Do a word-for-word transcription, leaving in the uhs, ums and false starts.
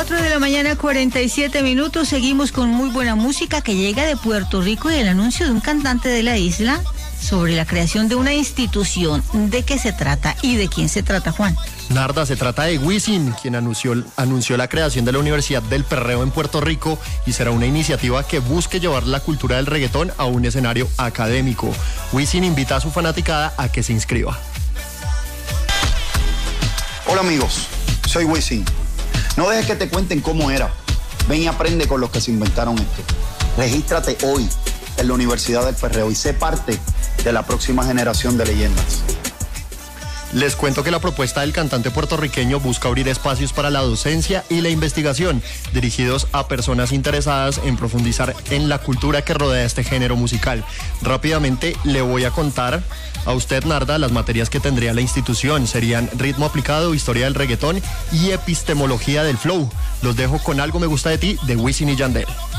cuatro de la mañana, cuarenta y siete minutos. Seguimos con muy buena música que llega de Puerto Rico y el anuncio de un cantante de la isla sobre la creación de una institución. ¿De qué se trata y de quién se trata, Juan? Narda, se trata de Wisin, quien anunció, anunció la creación de la Universidad del Perreo en Puerto Rico y será una iniciativa que busque llevar la cultura del reggaetón a un escenario académico. Wisin invita a su fanaticada a que se inscriba. Hola amigos, soy Wisin. No dejes que te cuenten cómo era. Ven y aprende con los que se inventaron esto. Regístrate hoy en la Universidad del Perreo y sé parte de la próxima generación de leyendas. Les cuento que la propuesta del cantante puertorriqueño busca abrir espacios para la docencia y la investigación, dirigidos a personas interesadas en profundizar en la cultura que rodea este género musical. Rápidamente le voy a contar a usted, Narda, las materias que tendría la institución. Serían ritmo aplicado, historia del reggaetón y epistemología del flow. Los dejo con Algo me gusta de ti, de Wisin y Yandel.